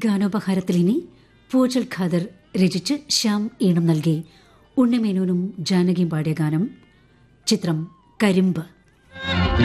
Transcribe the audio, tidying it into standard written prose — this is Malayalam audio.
ഗാനോപഹാരത്തിൽ ഇനി പൂജൽ ഖാദർ രചിച്ച് ശ്യാം ഈണം നൽകി ഉണ്ണിമേനോനും ജാനകിയും പാടിയ ഗാനം. ചിത്രം കരിമ്പ്.